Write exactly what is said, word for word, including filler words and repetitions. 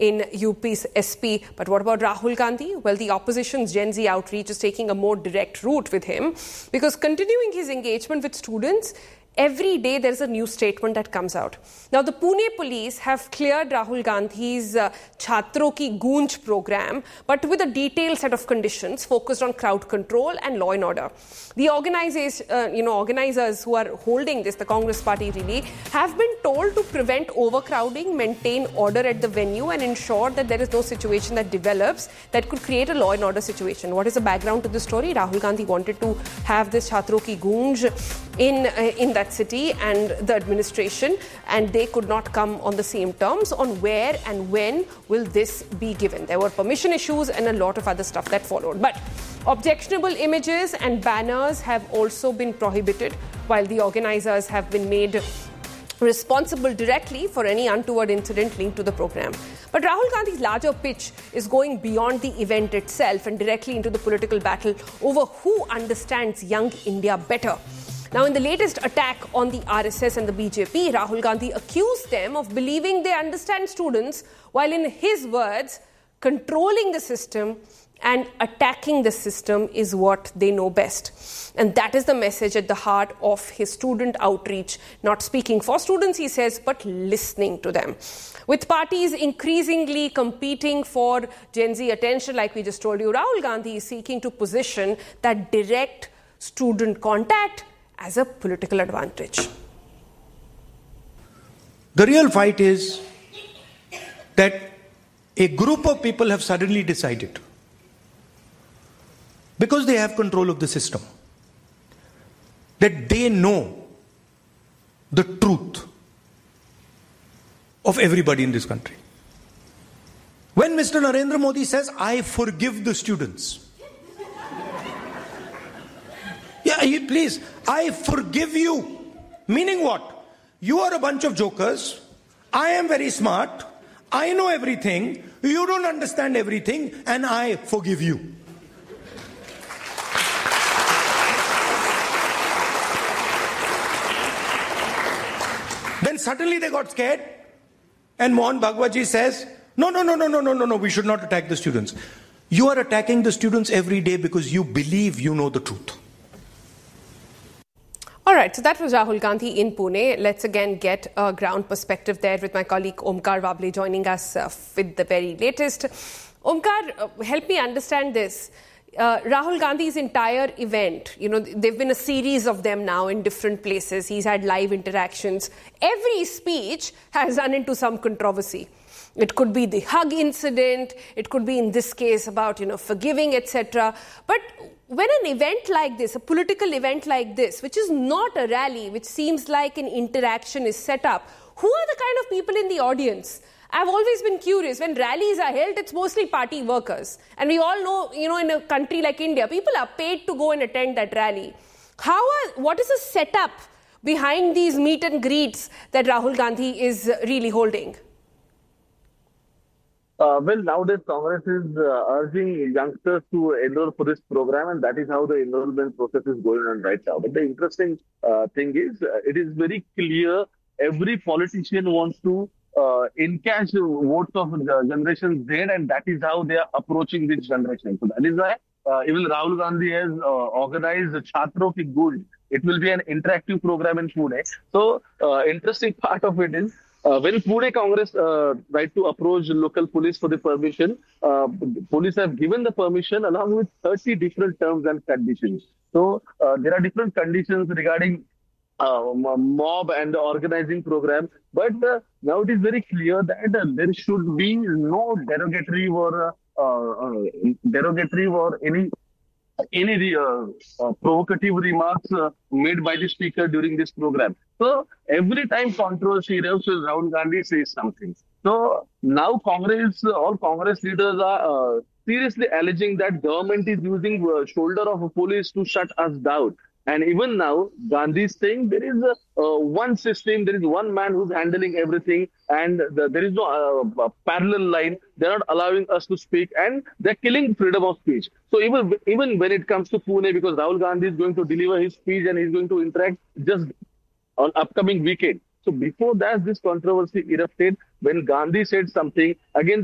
in U P's S P. But what about Rahul Gandhi? Well, the opposition's Gen Z outreach is taking a more direct route with him, because continuing his engagement with students, every day there is a new statement that comes out. Now, the Pune police have cleared Rahul Gandhi's uh, Chhatron Ki Goonj program, but with a detailed set of conditions focused on crowd control and law and order. The organizers, uh, you know, organizers who are holding this, the Congress party really, have been told to prevent overcrowding, maintain order at the venue, and ensure that there is no situation that develops that could create a law and order situation. What is the background to this story? Rahul Gandhi wanted to have this Chhatron Ki Goonj in, uh, in that city and the administration, and they could not come on the same terms on where and when will this be given. There were permission issues and a lot of other stuff that followed. But objectionable images and banners have also been prohibited, while the organizers have been made responsible directly for any untoward incident linked to the program. But Rahul Gandhi's larger pitch is going beyond the event itself and directly into the political battle over who understands young India better. Now, in the latest attack on the R S S and the B J P, Rahul Gandhi accused them of believing they understand students, while in his words, controlling the system and attacking the system is what they know best. And that is the message at the heart of his student outreach, not speaking for students, he says, but listening to them. With parties increasingly competing for Gen Z attention, like we just told you, Rahul Gandhi is seeking to position that direct student contact as a political advantage. The real fight is that a group of people have suddenly decided, because they have control of the system, that they know the truth of everybody in this country. When Mister Narendra Modi says, I forgive the students, yeah, please, I forgive you. Meaning what? You are a bunch of jokers. I am very smart. I know everything. You don't understand everything, and I forgive you. Then suddenly they got scared, and Mohan Bhagwatji says, no, no, no, no, no, no, no, no, we should not attack the students. You are attacking the students every day because you believe you know the truth. All right, so that was Rahul Gandhi in Pune. Let's again get a ground perspective there with my colleague Omkar Wable joining us uh, with the very latest. Omkar, uh, help me understand this. Uh, Rahul Gandhi's entire event, you know, they've been a series of them now in different places. He's had live interactions. Every speech has run into some controversy. It could be the hug incident. It could be, in this case, about, you know, forgiving, et cetera. But when an event like this, a political event like this, which is not a rally, which seems like an interaction is set up, who are the kind of people in the audience? I've always been curious. When rallies are held, it's mostly party workers. And we all know, you know, in a country like India, people are paid to go and attend that rally. How are, what is the setup behind these meet and greets that Rahul Gandhi is really holding? Uh, well, nowadays Congress is uh, urging youngsters to enroll for this program, and that is how the enrollment process is going on right now. But the interesting uh, thing is, uh, it is very clear every politician wants to uh, encash votes of the Generation Z, and that is how they are approaching this generation. So that is why uh, even Rahul Gandhi has uh, organized Chhatron Ki Goonj. It will be an interactive program in Pune. So, uh, interesting part of it is, Uh, when Pune Congress uh, tried to approach local police for the permission, uh, police have given the permission along with thirty different terms and conditions. So uh, there are different conditions regarding uh, mob and the organizing program. But uh, now it is very clear that uh, there should be no derogatory or uh, uh, derogatory or any any uh, uh, provocative remarks uh, made by the speaker during this program. So every time controversy erupts, Rahul Gandhi says something. So now Congress, all Congress leaders are uh, seriously alleging that government is using uh, shoulder of a police to shut us down. And even now, Gandhi is saying there is a, uh, one system, there is one man who's handling everything, and the, there is no uh, parallel line. They're not allowing us to speak, and they're killing freedom of speech. So even, even when it comes to Pune, because Rahul Gandhi is going to deliver his speech and he's going to interact just on upcoming weekend. So before that, this controversy erupted when Gandhi said something. Again,